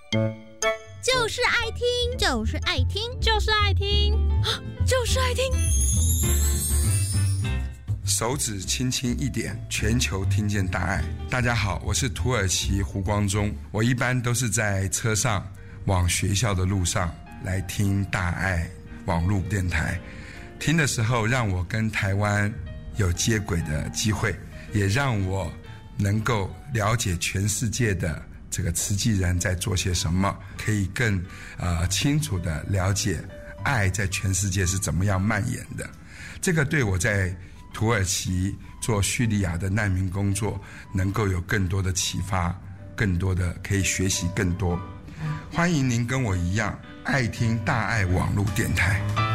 就是爱听， 就是爱听， 就是爱听， 就是爱听。 手指轻轻一点，全球听见大爱。大家好，我是土耳其胡光中。我一般都是在车上往学校的路上来听大爱网络电台，听的时候让我跟台湾有接轨的机会，也让我能够了解全世界的这个慈济人在做些什么，可以更清楚的了解爱在全世界是怎么样蔓延的。这个对我在土耳其做叙利亚的难民工作能够有更多的启发，更多的可以学习更多。欢迎您跟我一样爱听大爱网络电台。